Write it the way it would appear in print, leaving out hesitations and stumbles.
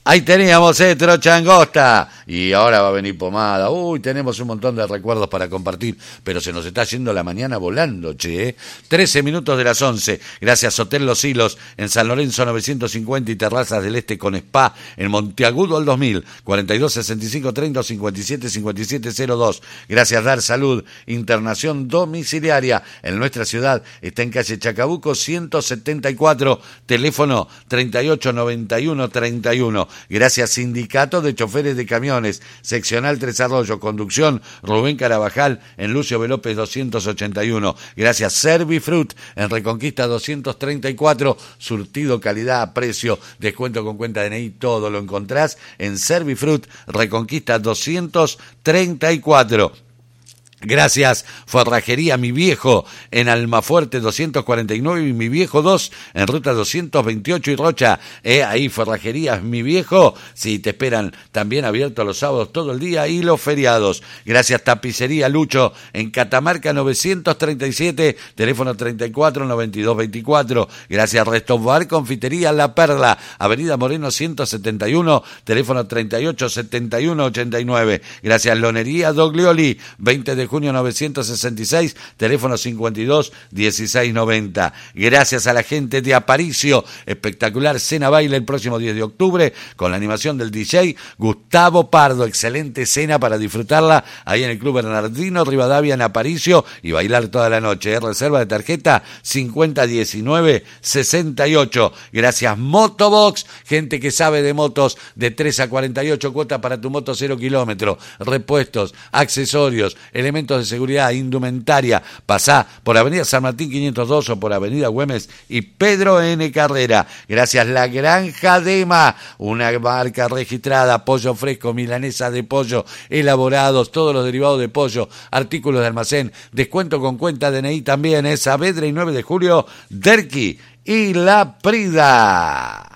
Ahí teníamos trocha angosta y ahora va a venir pomada. Uy, tenemos un montón de recuerdos para compartir, pero se nos está yendo la mañana volando, che. 13 minutos de las 11. Gracias Hotel Los Hilos en San Lorenzo 950 y Terrazas del Este con Spa en Monteagudo al 2000. 42 65 30 57 57 02. Gracias Dar Salud, internación domiciliaria en nuestra ciudad. Está en calle Chacabuco 174, teléfono 38 91 31. Gracias Sindicato de Choferes de Camiones, seccional Tres Arroyos, conducción Rubén Carabajal en Lucio B. López 281. Gracias Servifrut en Reconquista 234, surtido, calidad, precio, descuento con cuenta DNI, todo lo encontrás en Servifrut, Reconquista 234. Gracias, Forrajería Mi Viejo en Almafuerte 249 y Mi Viejo 2 en Ruta 228 y Rocha. Ahí Forrajerías Mi Viejo, sí, te esperan también abierto los sábados todo el día y los feriados. Gracias, Tapicería Lucho en Catamarca 937, teléfono 34 92 24. Gracias, Resto Bar Confitería La Perla, Avenida Moreno 171, teléfono 38 71 89. Gracias, Lonería Doglioli, 20 de junio 966, teléfono 52 16 90. Gracias a la gente de Aparicio, espectacular cena baile el próximo 10 de octubre con la animación del DJ Gustavo Pardo. Excelente cena para disfrutarla ahí en el Club Bernardino Rivadavia en Aparicio y bailar toda la noche. Reserva de tarjeta 5019 68. Gracias Motobox, gente que sabe de motos, de 3 a 48 cuotas para tu moto 0 kilómetros, repuestos, accesorios, elementos de seguridad, indumentaria. Pasá por Avenida San Martín 502 o por Avenida Güemes y Pedro N. Carrera. Gracias La Granja Dema, una marca registrada, pollo fresco, milanesa de pollo, elaborados, todos los derivados de pollo, artículos de almacén, descuento con cuenta DNI también, Saavedra y 9 de julio, Derqui y La Prida.